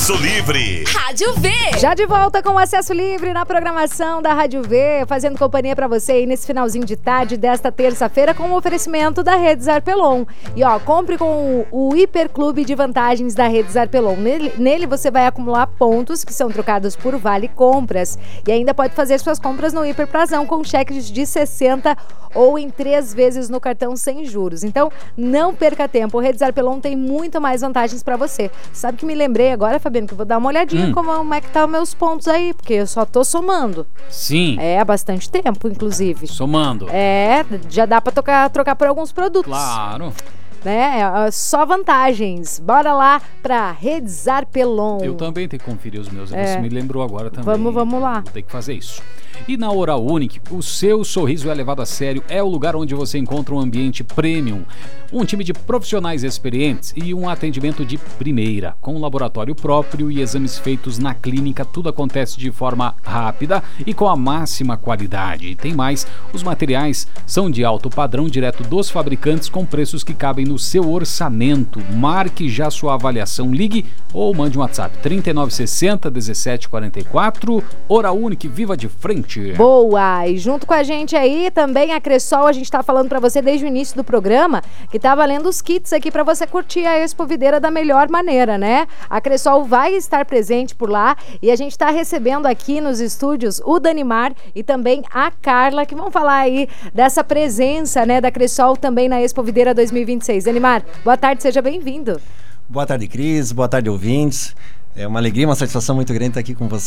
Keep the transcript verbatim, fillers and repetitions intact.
Acesso Livre. Rádio V. Já de volta com o Acesso Livre na programação da Rádio V, fazendo companhia pra você aí nesse finalzinho de tarde desta terça-feira com o oferecimento da Rede Zarpelon. E ó, compre com o, o Hiperclube de Vantagens da Rede Zarpelon. Nele, nele você vai acumular pontos que são trocados por Vale Compras e ainda pode fazer suas compras no Hiperprazão com cheques de sessenta ou em três vezes no cartão sem juros. Então, não perca tempo. O Rede Zarpelon tem muito mais vantagens pra você. Sabe que me lembrei agora, Fabiano, que eu vou dar uma olhadinha hum. como, como é que tá os meus pontos aí, porque eu só tô somando. Sim. É, há bastante tempo, inclusive. Somando. É, já dá pra trocar, trocar por alguns produtos. Claro. Né? Só vantagens. Bora lá pra Rede Zarpelon. Eu também tenho que conferir os meus. É. Você me lembrou agora também. Vamos, vamos lá. Vou ter que fazer isso. E na Oral Unique, o seu sorriso é levado a sério, é o lugar onde você encontra um ambiente premium, um time de profissionais experientes e um atendimento de primeira, com um laboratório próprio e exames feitos na clínica. Tudo acontece de forma rápida e com a máxima qualidade. E tem mais, os materiais são de alto padrão, direto dos fabricantes, com preços que cabem no seu orçamento. Marque já sua avaliação, ligue ou mande um WhatsApp trinta e nove sessenta, dezessete quarenta e quatro. Oral Unique, viva de frente. Boa! E junto com a gente aí também a Cressol, a gente tá falando pra você desde o início do programa que tá valendo os kits aqui pra você curtir a Expo Videira da melhor maneira, né? A Cressol vai estar presente por lá e a gente tá recebendo aqui nos estúdios o Danimar e também a Carla, que vão falar aí dessa presença, né, da Cressol também na Expo Videira dois mil e vinte e seis. Danimar, boa tarde, seja bem-vindo. Boa tarde, Cris, boa tarde, ouvintes. É uma alegria, uma satisfação muito grande estar aqui com você.